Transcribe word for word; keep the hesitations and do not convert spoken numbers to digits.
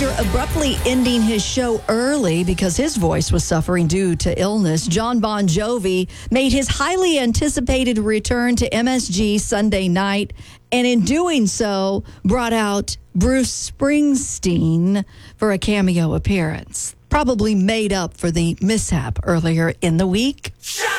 After abruptly ending his show early because his voice was suffering due to illness, Jon Bon Jovi made his highly anticipated return to M S G Sunday night, and in doing so, brought out Bruce Springsteen for a cameo appearance, probably made up for the mishap earlier in the week.